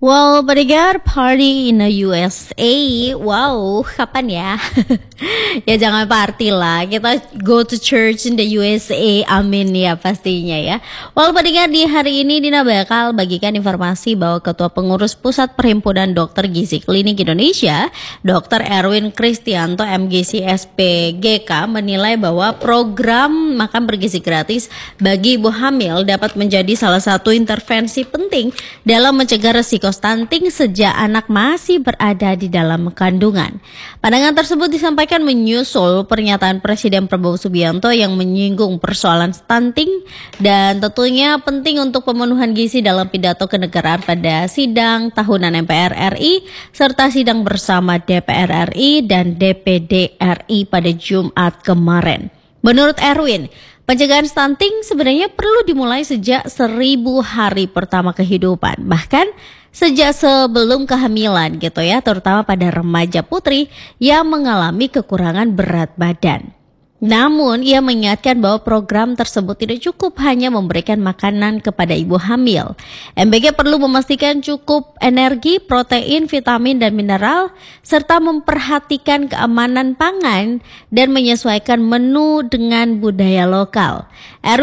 Well, pendengar party in the USA. Wow, kapan ya? Ya jangan party lah. Kita go to church in the USA. Amin ya pastinya ya. Well, pendengar di hari ini Dina bakal bagikan informasi bahwa Ketua Pengurus Pusat Perhimpunan Dokter Gizi Klinik Indonesia, Dr. Erwin Kristianto MGC SPGK menilai bahwa program makan bergizi gratis bagi ibu hamil dapat menjadi salah satu intervensi penting dalam mencegah resiko stunting sejak anak masih berada di dalam kandungan. Pandangan tersebut disampaikan menyusul pernyataan Presiden Prabowo Subianto yang menyinggung persoalan stunting dan tentunya penting untuk pemenuhan gizi dalam pidato kenegaraan pada sidang tahunan MPR RI serta sidang bersama DPR RI dan DPD RI pada Jumat kemarin. Menurut Erwin, pencegahan stunting sebenarnya perlu dimulai sejak 1000 hari pertama kehidupan, bahkan sejak sebelum kehamilan gitu ya, terutama pada remaja putri yang mengalami kekurangan berat badan. Namun ia mengingatkan bahwa program tersebut tidak cukup hanya memberikan makanan kepada ibu hamil. MBG perlu memastikan cukup energi, protein, vitamin dan mineral serta memperhatikan keamanan pangan dan menyesuaikan menu dengan budaya lokal.